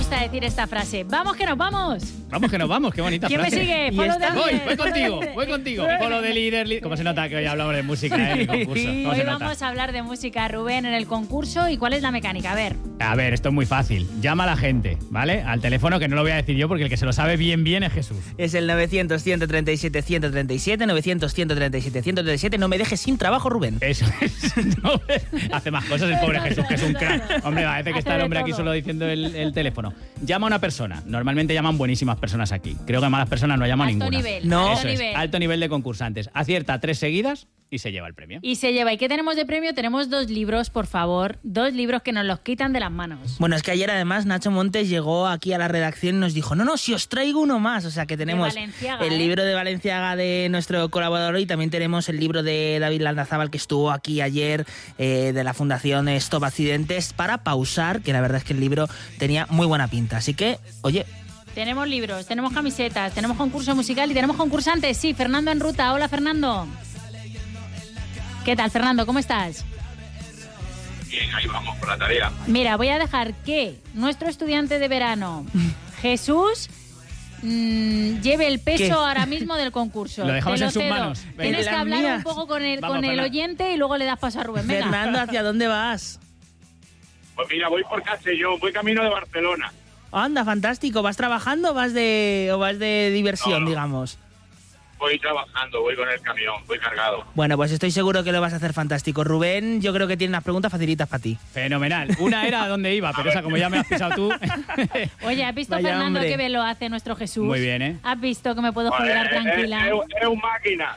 gusta decir esta frase. ¡Vamos que nos vamos! Vamos que nos vamos, qué bonita ¿Quién frase. me sigue? Voy contigo. Polo de líder. ¿Cómo se nota que hoy hablamos de música en el concurso? ¿Cómo Hoy se nota? vamos a hablar de música, Rubén, en el concurso. ¿Y cuál es la mecánica? A ver, esto es muy fácil. Llama a la gente, ¿vale? Al teléfono, que no lo voy a decir yo porque el que se lo sabe bien es Jesús. Es el 900-137-137, 900-137-137. No me dejes sin trabajo, Rubén. Eso es. No, hace más cosas el pobre Jesús, que es un crack. Hombre, parece que está el hombre aquí solo diciendo el teléfono. Llama a una persona. Normalmente llaman buenísimas personas aquí. Creo que malas personas no llaman ninguna. Alto nivel de concursantes. Acierta 3 seguidas y se lleva el premio. ¿Y qué tenemos de premio? Tenemos 2 libros, por favor. 2 libros que nos los quitan de las manos. Bueno, es que ayer además Nacho Montes llegó aquí a la redacción y nos dijo, no, si os traigo uno más. O sea que tenemos el libro de Valenciaga de nuestro colaborador y también tenemos el libro de David Landazábal, que estuvo aquí ayer, de la Fundación Stop Accidentes, para pausar, que la verdad es que el libro tenía muy buena pinta. Así que, oye... Tenemos libros, tenemos camisetas, tenemos concurso musical y tenemos concursantes. Sí, Fernando en ruta. Hola, Fernando. ¿Qué tal, Fernando? ¿Cómo estás? Bien, ahí vamos por la tarea. Mira, voy a dejar que nuestro estudiante de verano, Jesús, lleve el peso ahora mismo del concurso. Lo dejamos en sus manos. Tienes que hablar un poco con el oyente y luego le das paso a Rubén. Venga. Fernando, ¿hacia dónde vas? Pues mira, voy por Castellón, voy camino de Barcelona. Anda, fantástico. ¿Vas trabajando o vas de diversión, digamos? Voy trabajando, voy con el camión, voy cargado. Bueno, pues estoy seguro que lo vas a hacer fantástico. Rubén, yo creo que tiene unas preguntas facilitas para ti. Fenomenal. Una era a dónde iba, pero esa como ya me has pisado tú... Oye, ¿has visto, Vaya Fernando, hombre, qué bien lo hace nuestro Jesús? Muy bien, ¿eh? ¿Has visto que me puedo jubilar tranquila? Es un máquina.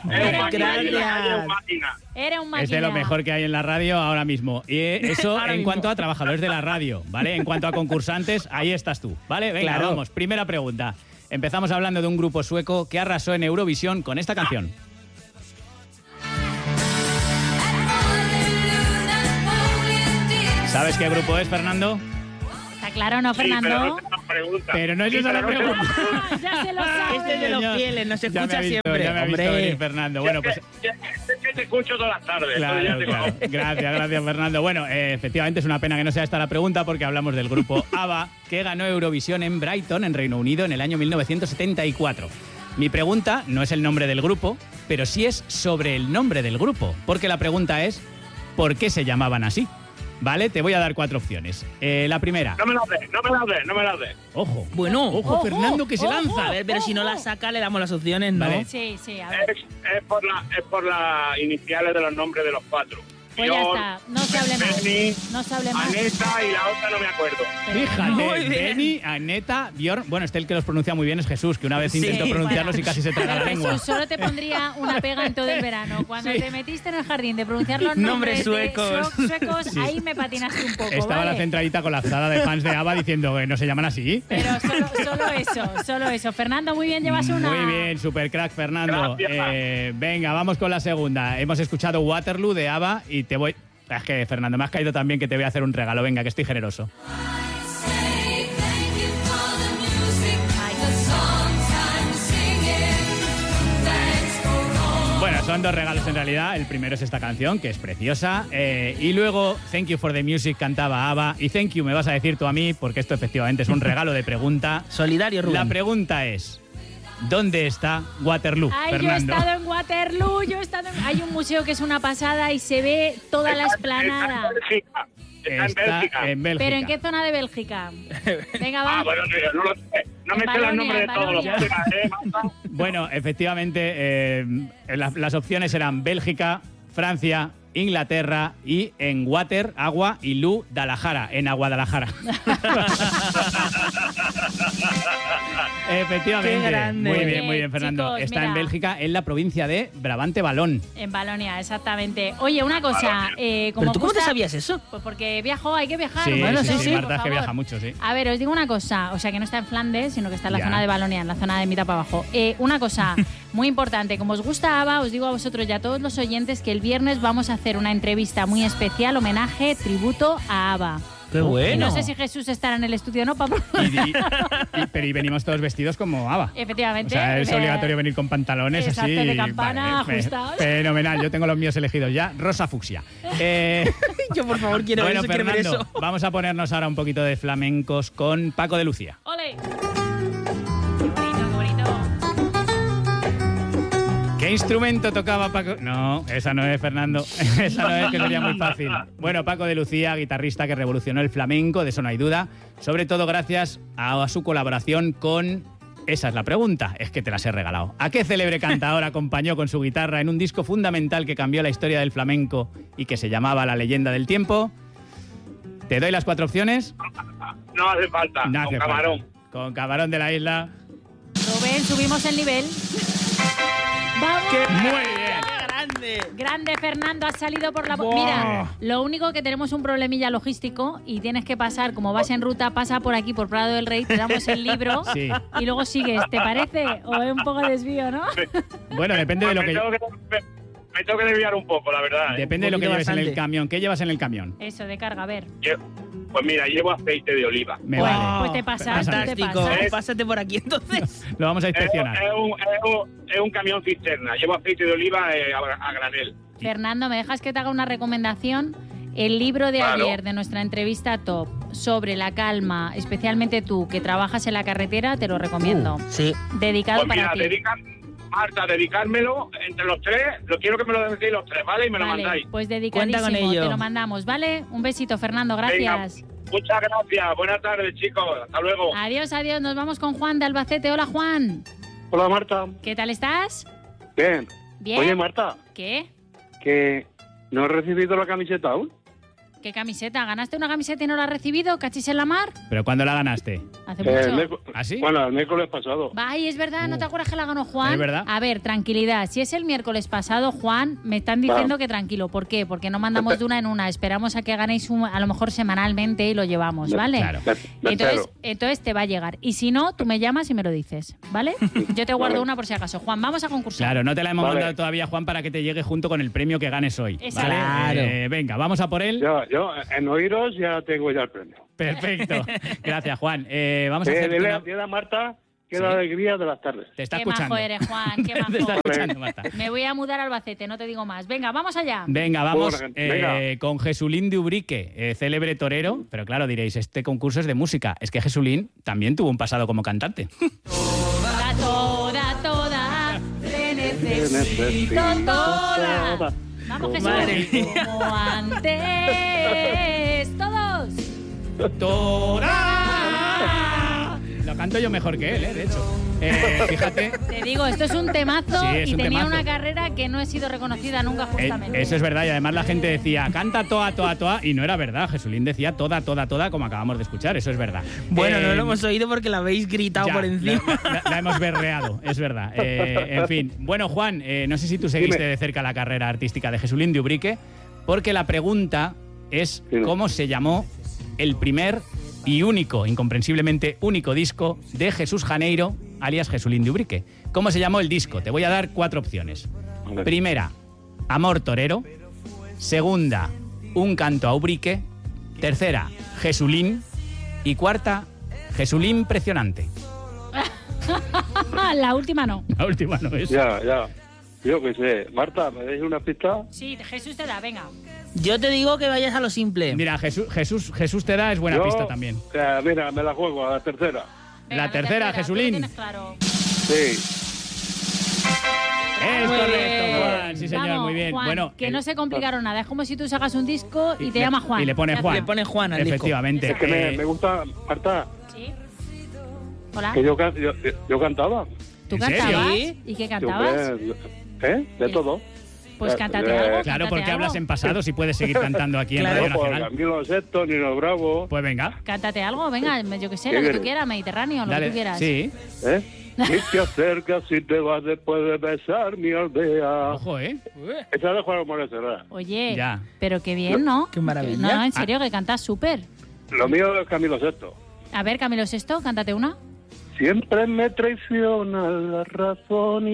Era un máquina. Es de lo mejor que hay en la radio ahora mismo. Y eso en cuanto a trabajadores de la radio, ¿vale? En cuanto a concursantes, ahí estás tú, ¿vale? Venga, claro. Vamos. Primera pregunta. Empezamos hablando de un grupo sueco que arrasó en Eurovisión con esta canción. ¿Sabes qué grupo es, Fernando? Está claro, ¿no, Fernando? Pero no es esa la pregunta. Ya se lo sabe. Este es de los fieles, nos escucha siempre. Ya me ha visto venir, Fernando. Bueno, pues... Te escucho todas las tardes. Claro. Gracias, Fernando. Bueno, efectivamente es una pena que no sea esta la pregunta porque hablamos del grupo ABBA, que ganó Eurovisión en Brighton, en Reino Unido, en el año 1974. Mi pregunta no es el nombre del grupo, pero sí es sobre el nombre del grupo, porque la pregunta es ¿por qué se llamaban así? ¿Vale? Te voy a dar 4 opciones. La primera. No me la des. Ojo. Bueno, ojo, Fernando, que se lanza. A ver, pero si no la saca, le damos las opciones, ¿no? Vale. Sí, a ver. Es por las iniciales de los nombres de los 4. Pues ya está, no se hable más. No se hable más. Aneta y la otra no me acuerdo. Fíjate, Benny, Aneta, Björn... Bueno, el que los pronuncia muy bien es Jesús, que una vez intentó pronunciarlos y casi se traga la lengua. Jesús, solo te pondría una pega en todo el verano. Cuando te metiste en el jardín de pronunciar los nombres suecos, ahí me patinaste un poco, Estaba la centralita colapsada de fans de ABBA diciendo que no se llaman así. Pero solo eso. Fernando, muy bien, llevas una. Muy bien, super crack, Fernando. Gracias. Venga, vamos con la segunda. Hemos escuchado Waterloo de ABBA y te voy... Es que, Fernando, me has caído también que te voy a hacer un regalo. Venga, que estoy generoso. Bueno, son 2 regalos en realidad. El primero es esta canción, que es preciosa. Y luego, Thank You for the Music cantaba ABBA. Y Thank You me vas a decir tú a mí, porque esto efectivamente es un regalo de pregunta. Solidario, Rubén. La pregunta es... ¿dónde está Waterloo, Fernando? Yo he estado en Waterloo, Hay un museo que es una pasada y se ve toda la explanada. Está en Bélgica. ¿Pero en qué zona de Bélgica? Venga, va. Bueno, no lo sé. No me sé los nombres de todos los países. Bueno, efectivamente, las opciones eran Bélgica, Francia, Inglaterra y en Water, agua y Lu, Dalajara, en Aguadalajara. Efectivamente. Muy bien, Fernando. Chicos, está mira, en Bélgica, en la provincia de Brabante-Wallon. En Valonia, exactamente. Oye, una cosa. ¿Pero tú cómo te sabías eso? Pues porque viajo, hay que viajar. Sí, bueno, sí, por Marta es que favor. viaja mucho, sí. A ver, os digo una cosa. O sea, que no está en Flandes, sino que está en la zona de Valonia, en la zona de mitad para abajo. Una cosa muy importante. Como os gusta ABBA, os digo a vosotros y a todos los oyentes que el viernes vamos a hacer una entrevista muy especial, homenaje, tributo a ABBA. ¡Qué bueno! Y no sé si Jesús estará en el estudio o no, para... Pero venimos todos vestidos como ABBA. Efectivamente. O sea, es obligatorio venir con pantalones exacto, así. de campana, ajustados. Fenomenal, yo tengo los míos elegidos ya. Rosa fucsia. Yo, por favor, quiero Bueno, eso, quiero ver Fernando, eso. vamos a ponernos ahora un poquito de flamencos con Paco de Lucía. ¡Ole! Qué bonito. ¿Qué instrumento tocaba Paco? No, esa no es, Fernando. Esa no es, que sería muy fácil. Bueno, Paco de Lucía, guitarrista que revolucionó el flamenco, de eso no hay duda. Sobre todo gracias a su colaboración con... Esa es la pregunta, es que te las he regalado. ¿A qué célebre cantador acompañó con su guitarra en un disco fundamental que cambió la historia del flamenco y que se llamaba La leyenda del tiempo? ¿Te doy las 4 opciones? No hace falta, No con hace Camarón. falta. Con Camarón de la Isla. Rubén, subimos el nivel. ¡Vamos! Muy bien. Grande, Fernando, has salido por la... Buah. Mira, lo único que tenemos un problemilla logístico y tienes que pasar, como vas en ruta, pasa por aquí, por Prado del Rey, te damos el libro Sí. y luego sigues. ¿Te parece? ¿O es un poco desvío, no? Bueno, depende de lo que... Me tengo que desviar un poco, la verdad. Depende de lo que poquito lleves en el bastante. camión. ¿Qué llevas en el camión? Eso, de carga, a ver. Pues mira, llevo aceite de oliva. Me Pues- vale. pues te pasas, Fantástico. te pasas. Pásate por aquí, entonces. Lo vamos a inspeccionar. Es un camión cisterna. Llevo aceite de oliva a granel. Fernando, ¿me dejas que te haga una recomendación? El libro de Claro. ayer de nuestra entrevista top sobre la calma, especialmente tú que trabajas en la carretera, te lo recomiendo. Sí. Dedicado Pues mira, para ti. Marta, dedicármelo entre los tres. Lo quiero que me lo decís los tres, ¿vale? Y me lo Vale, mandáis. pues Cuenta dedicadísimo, con ello. te lo mandamos, ¿vale? Un besito, Fernando, gracias. Venga, muchas gracias. Buenas tardes, chicos. Hasta luego. Adiós, adiós, nos vamos con Juan de Albacete. Hola, Juan. Hola, Marta. ¿Qué tal estás? Bien. ¿Bien? Oye, Marta, ¿Qué? que no he recibido la camiseta aún. ¿Qué camiseta? ¿Ganaste una camiseta y no la has recibido? ¿Cachis en la mar? ¿Pero cuándo la ganaste? Hace El mucho. ¿Ah, sí? Bueno, el miércoles pasado. Ay, es verdad, ¿no te acuerdas que la ganó Juan? Es verdad. A ver, tranquilidad. Si es el miércoles pasado, Juan, me están diciendo que tranquilo. ¿Por qué? Porque no mandamos de una en una. Esperamos a que ganéis a lo mejor semanalmente y lo llevamos, ¿vale? Claro. Me espero. Entonces te va a llegar. Y si no, tú me llamas y me lo dices, ¿vale? Yo te guardo Vale. una por si acaso. Juan, vamos a concursar. Claro, no te la hemos Vale. mandado todavía, Juan, para que te llegue junto con el premio que ganes hoy. Exacto. ¿Vale? Claro. Venga, vamos a por él. Yo en oíros ya tengo ya el premio. Perfecto. Gracias, Juan. Vamos a hacer... Dile a Marta que Sí. la alegría de las tardes. Te está Qué escuchando. majo eres, Juan, qué Te está majo. escuchando, Marta. Me voy a mudar a Albacete, no te digo más. Venga, vamos allá. Venga, vamos Bueno, venga. con Jesulín de Ubrique, célebre torero. Pero claro, diréis, este concurso es de música. Es que Jesulín también tuvo un pasado como cantante. Toda, te necesito toda. Vamos, Jesús. Madre mía. Como antes. Todos. ¡Toda! Lo canto yo mejor que él, de hecho. Fíjate. Te digo, esto es un temazo Sí, es y un tenía temazo. una carrera que no he sido reconocida nunca justamente. Eso es verdad, y además la gente decía, canta toa, toa, toa, y no era verdad. Jesulín decía toda, toda, toda, como acabamos de escuchar, eso es verdad. Bueno, no lo hemos oído porque la habéis gritado Ya, por encima. La hemos berreado, es verdad. En fin. Bueno, Juan, no sé si tú seguiste Dime. de cerca la carrera artística de Jesulín de Ubrique, porque la pregunta es Dime. cómo se llamó el primer y único, incomprensiblemente único disco de Jesús Janeiro, alias Jesulín de Ubrique. ¿Cómo se llamó el disco? Te voy a dar 4 opciones. Vale. Primera, Amor Torero. Segunda, Un canto a Ubrique. Tercera, Jesulín. Y cuarta, Jesulín Impresionante. La última no. La última no es. Ya. Yo qué sé. Marta, ¿me deis una pista? Sí, Jesús te da, venga. Yo te digo que vayas a lo simple. Mira, Jesús te da es buena Yo, pista también. Mira, me la juego a la tercera. Venga, La tercera, tú lo Jesulín. tienes claro. Sí. Es Muy correcto, bien. Juan. Sí, señor, Vamos, muy bien. Juan, Bueno, que no se complicaron nada. Es como si tú sacas un disco y te llama Juan. Y le pone Ya Juan. Le pone Juan al disco. Efectivamente. Es que me gusta, Marta, está. ¿Sí? Hola. que yo cantaba. ¿Tú ¿En cantabas? serio? ¿Y qué Yo, cantabas? De todo. Pues cántate Eh, algo. Claro, cántate porque algo. hablas en pasado si puedes seguir cantando aquí en Claro. Radio No, por Nacional. Camilo Sesto, Nino Bravo. Pues venga. Cántate algo, venga, yo qué sé, ¿Qué lo que tú quieres? quieras, Mediterráneo, lo que Dale. tú quieras. Sí. Y te acercas y te vas después de besar mi aldea. Ojo, ¿eh? Esa es de Juan Morales Serra. Oye, Ya. pero qué bien, ¿no? Qué maravilla. No, no, en serio, que cantas súper. Lo mío es Camilo Sesto. A ver, Camilo Sesto, cántate una. Siempre me traiciona la razón y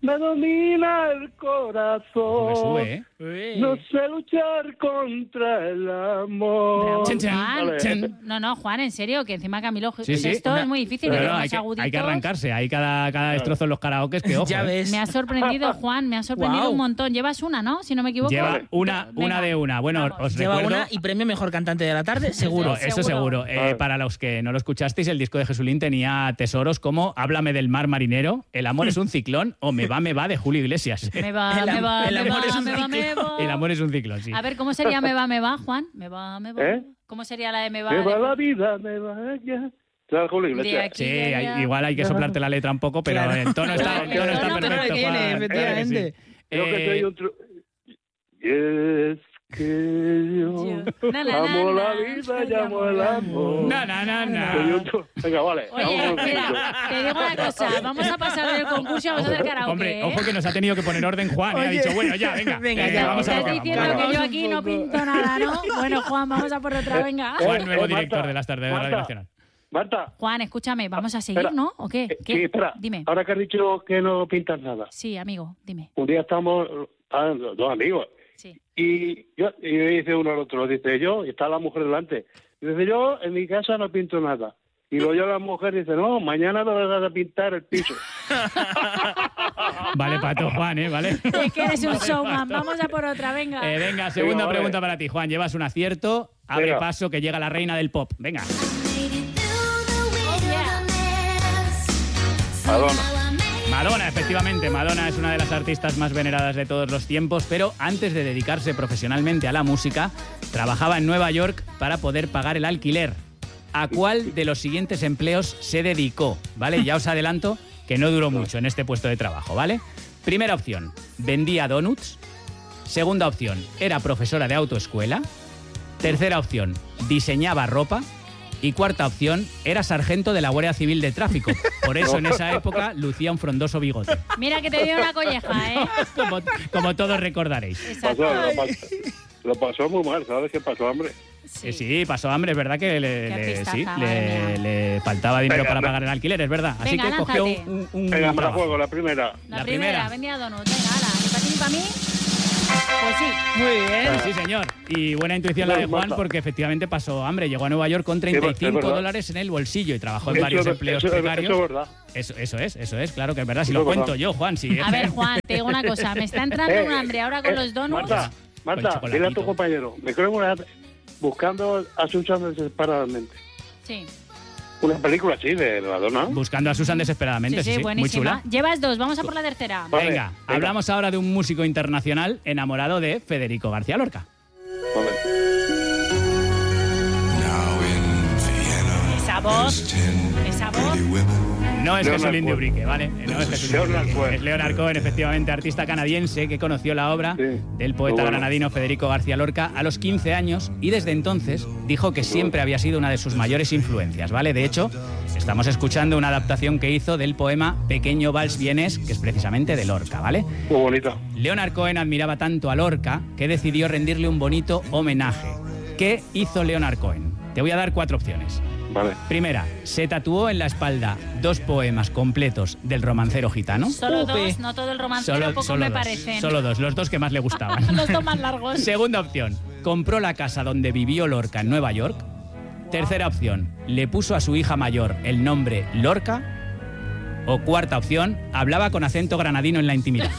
me domina el corazón. Me sube, ¿eh? No sé luchar contra el amor. Bravo, Chin, chin, Juan. chin. No, Juan, en serio, que encima Camilo, Sí, sí. esto es muy difícil. Pero ¿eh? no, Los hay que aguditos. arrancarse. Hay cada destrozo en los karaokes que ojo. Ya ¿eh? ves. Me ha sorprendido, Juan, me ha sorprendido Guau. un montón. Llevas una, ¿no? Si no me equivoco. Lleva una Venga. de una. Bueno, Vamos. os Lleva recuerdo... una y premio mejor cantante de la tarde, seguro. Sí, Eso seguro. Vale. Para los que no lo escuchasteis, el disco de Jesulín tenía tesoros como Háblame del mar marinero, El amor es un ciclón o Me va de Julio Iglesias. Me va, me va, el me amor va, es un me va, me va. El amor es un ciclón, sí. A ver, ¿cómo sería me va, Juan? Me va. ¿Eh? ¿Cómo sería la de me va? Me va la vida, me va ya. ¿Sabes, Julio De Iglesias? aquí. Sí, ya. igual hay que soplarte la letra un poco, pero Claro. el tono está, El tono perfecto. perfecto, tiene, Juan. efectivamente. Yo que soy un Y es que yo Na, na, amo na, la na. vida y amo el amor. Na, na, na, na. Soy un Venga, vale. Oye, vamos mira, te digo una cosa. Vamos a pasar del concurso y vamos a hacer karaoke. Hombre, ¿eh? ojo que nos ha tenido que poner orden Juan. Y ha Oye. dicho, bueno, ya, venga. Venga, ya, vamos a Estás lo que diciendo vamos. que yo Vamos aquí un no poco. pinto nada, ¿no? Bueno, Juan, vamos a por otra, venga. Juan, nuevo director Marta, de las tardes de Radio Marta. Nacional. Marta. Juan, escúchame, vamos a seguir, Espera. ¿no? ¿O qué? ¿Qué? Sí, espera. Dime. Ahora que has dicho que no pintas nada. Sí, amigo, dime. Un día estamos dos amigos. Sí. Y dice uno al otro, dice yo, y está la mujer delante. Y dice yo, en mi casa no pinto nada. Y luego yo la mujer dice, no, mañana te vas a pintar el piso. Vale, pato, Juan, ¿vale? Es que eres un showman. Vamos a por otra, venga. Venga, segunda Venga, vale. pregunta para ti, Juan. Llevas un acierto. Abre Venga. paso que llega la reina del pop. Venga. Madonna. Madonna, efectivamente. Madonna es una de las artistas más veneradas de todos los tiempos, pero antes de dedicarse profesionalmente a la música, trabajaba en Nueva York para poder pagar el alquiler. ¿A cuál de los siguientes empleos se dedicó? ¿Vale? Ya os adelanto que no duró mucho en este puesto de trabajo, ¿vale? Primera opción, vendía donuts. Segunda opción, era profesora de autoescuela. Tercera opción, diseñaba ropa. Y cuarta opción, era sargento de la Guardia Civil de Tráfico. Por eso en esa época lucía un frondoso bigote. Mira que te dio una colleja, ¿eh? Como todos recordaréis. Exacto. Lo pasó muy mal, ¿sabes qué pasó, hombre? Sí, pasó hambre, es verdad que Qué artistaza, madre mía. le faltaba dinero Venga, para venga. pagar el alquiler, es verdad. Así Venga, que cogió lánzate. un Venga, me la trabajo. juego, la primera. La primera, primera. vendía donuts. Venga, ala, ni para ti ni para mí. Pues sí. Muy bien. Sí, señor. Y buena intuición la de Juan Marta. porque efectivamente pasó hambre. Llegó a Nueva York con es 35 verdad. dólares en el bolsillo y trabajó en Eso varios es- empleos eso es precarios. verdad. Eso es, claro que es verdad. Si Eso lo es verdad. cuento yo, Juan. Si A ver, Juan, te digo una cosa. Me está entrando un hambre ahora con los donuts. Marta, Con dile a chocolatito. tu compañero, me creo una buscando a Susan desesperadamente. Sí, Una película así de Madonna. buscando a Susan desesperadamente, sí, muy buenísima. chula. Llevas dos, vamos a por la tercera. Vale, Venga, venga. hablamos ahora de un músico internacional enamorado de Federico García Lorca. Vale. Esa voz, esa voz. No es Leonard Jesulín de Cohen. Ubrique, ¿vale? No es Jesulín de Leonard Ubrique. Cohen. Es Leonard Cohen, efectivamente, artista canadiense que conoció la obra Sí, del poeta muy bueno. granadino Federico García Lorca a los 15 años y desde entonces dijo que siempre había sido una de sus mayores influencias, ¿vale? De hecho, estamos escuchando una adaptación que hizo del poema Pequeño Vals Vienés, que es precisamente de Lorca, ¿vale? Muy bonita. Leonard Cohen admiraba tanto a Lorca que decidió rendirle un bonito homenaje. ¿Qué hizo Leonard Cohen? Te voy a dar 4 opciones. Vale. Primera, se tatuó en la espalda 2 poemas completos del romancero gitano. Solo Upe. dos, no todo el romancero, poco me dos, parecen. solo dos, los 2 que más le gustaban. Los dos más largos. Segunda opción, compró la casa donde vivió Lorca en Nueva York. Tercera opción, le puso a su hija mayor el nombre Lorca. O cuarta opción, hablaba con acento granadino en la intimidad.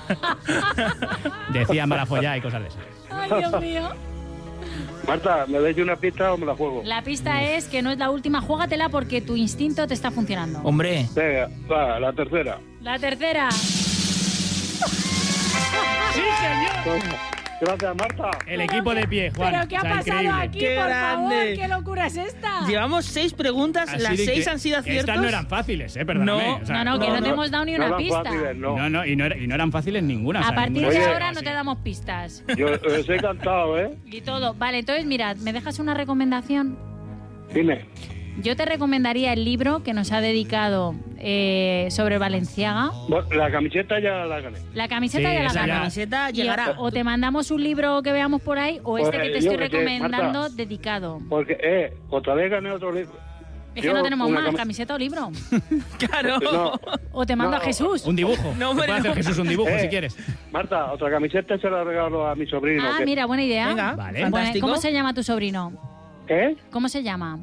Decía Malafollá y cosas de esas. Ay, Dios mío. Marta, ¿me dais una pista o me la juego? La pista es que no es la última. Júgatela porque tu instinto te está funcionando. Hombre, Venga, va, la tercera. La tercera. ¡Sí, señor! Gracias, Marta. El equipo de pie, Juan. ¿Pero qué ha O sea, pasado increíble. aquí, Qué por grande. favor? ¿Qué locura es esta? llevamos 6 preguntas, Así las de 6 que han sido aciertos. Estas no eran fáciles, perdóname. No, O sea, No, que no te hemos dado ni una eran pista. fáciles, no. No, y no eran fáciles ninguna. o A sea, partir ninguna de Oye, ahora no así. te damos pistas. Yo os he cantado, ¿eh? Y todo. Vale, entonces mira, ¿me dejas una recomendación? Dime. Yo te recomendaría el libro que nos ha dedicado sobre Balenciaga. Bueno, la camiseta ya la gané. La camiseta Sí, ya la esa ya. ganó. La camiseta Y llegará. o te mandamos un libro que veamos por ahí o este que te Yo estoy que sé, recomendando Marta. dedicado. Porque, otra vez gané otro libro. Es que no tenemos más, camiseta o libro. Claro. No. O te mando a Jesús. Un dibujo. No, Te hombre, puede hacer no. Jesús un dibujo si quieres. Marta, otra camiseta se la regalo a mi sobrino. Ah, mira, buena idea. Venga, Vale. fantástico. ¿Cómo se llama tu sobrino? ¿Qué? ¿Cómo se llama?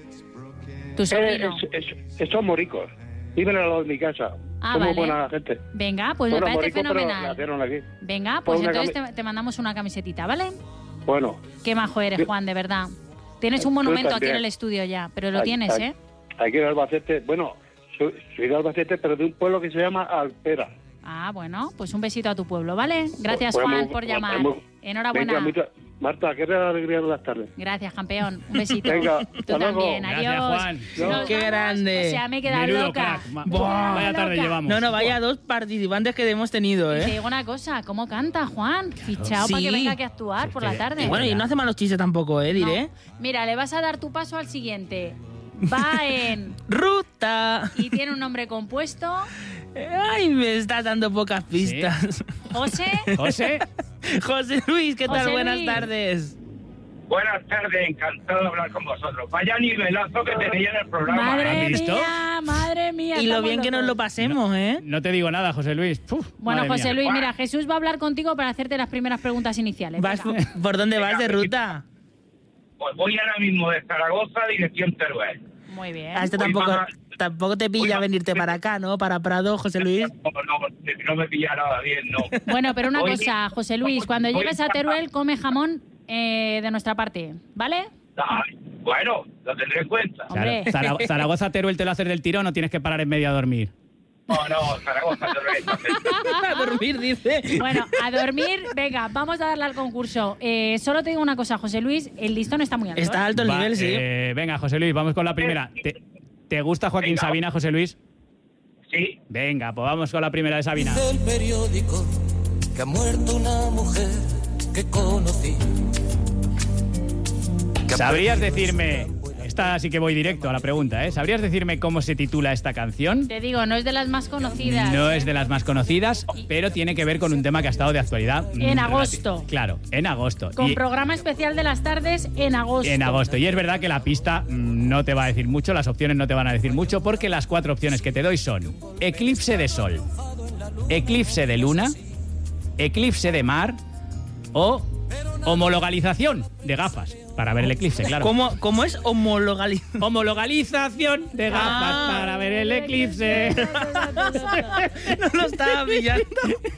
Tu sobrino. Son moricos. Viven al lado de mi casa. Ah, Somos vale. buena gente. Venga, pues Bueno, me parece moricos, pero fenomenal. nacieron aquí. Venga, pues Una entonces te mandamos una camisetita, ¿vale? Bueno. Qué majo eres, Juan, de verdad. Tienes un Tú monumento aquí también. en el estudio ya, pero lo Ay, tienes, ay. ¿eh? Aquí en Albacete, bueno, soy de Albacete, pero de un pueblo que se llama Alpera. Ah, bueno, pues un besito a tu pueblo, ¿vale? Gracias, Pues Juan, muy- por llamar. muy- Enhorabuena. Venga, Marta, qué alegría de las tardes. Gracias, campeón. Un besito. Venga, Tú hasta luego. también. Gracias, Adiós. Juan. Nos Qué vamos. grande. O sea, me he quedado Menudo loca. crack. Me he quedado Vaya tarde loca. llevamos. No, vaya dos participantes que hemos tenido, Y te ¿eh? digo una cosa, ¿cómo canta Juan? Fichado para que Sí. venga aquí a actuar por la tarde. Y bueno, y no hace malos chistes tampoco, diré. No. Mira, le vas a dar tu paso al siguiente. Va en... Ruta. y tiene un nombre compuesto. Ay, me está dando pocas pistas. José. José, José Luis, ¿qué tal? José Buenas Luis. tardes. Buenas tardes, encantado de hablar con vosotros. Vaya nivelazo que tenéis en el programa. Madre ¿Has visto? mía, madre mía. Y lo estamos bien que nos locos. lo pasemos, ¿eh? no te digo nada, José Luis. Uf, Bueno, madre José mía. Luis, mira, Jesús va a hablar contigo para hacerte las primeras preguntas iniciales. Vas- Venga. ¿Por dónde vas de ruta? Pues voy ahora mismo de Zaragoza, dirección Teruel. Muy bien. A este Voy tampoco te pilla Voy venirte para acá, ¿no? Para Prado, José Luis. No me pilla nada bien, no. Bueno, pero una Voy- cosa, José Luis, cuando voy- llegues a Teruel, come jamón de nuestra parte, ¿vale? Ay, bueno, lo tendré en cuenta. Hombre. Claro, Zaragoza, Teruel te lo haces del tirón o tienes que parar en medio a dormir. No, Zaragoza, Teruel. A dormir, dice. Bueno, a dormir, venga, vamos a darle al concurso. Solo te digo una cosa, José Luis, el listón está muy alto. Está ¿eh? alto el Va, nivel, sí. Venga, José Luis, vamos con la primera. ¿Te gusta Joaquín Venga. Sabina, José Luis? Sí, Venga, pues vamos con la primera de Sabina. Del periódico que ha muerto una mujer que conocí. ¿Sabrías decirme... Esta sí que voy directo a la pregunta, ¿eh? ¿Sabrías decirme cómo se titula esta canción? Te digo, no es de las más conocidas. No es de las más conocidas, pero tiene que ver con un tema que ha estado de actualidad. En agosto. Claro, en agosto. Con Y- programa especial de las tardes en agosto. En agosto. Y es verdad que la pista no te va a decir mucho, las opciones no te van a decir mucho, porque las 4 opciones que te doy son eclipse de sol, eclipse de luna, eclipse de mar o homologalización de gafas para ver el eclipse, claro. ¿Cómo es homologalización? Homologalización de gafas para ver el eclipse. No lo estaba pillando.